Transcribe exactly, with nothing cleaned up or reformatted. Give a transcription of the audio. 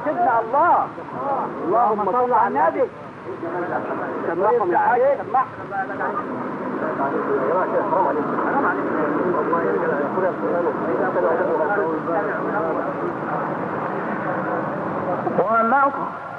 سيدنا الله. اللهم صل على النبي. سمعهم من حاجة سمعهم. حرام عليك حرام عليك والله يا رجال. وما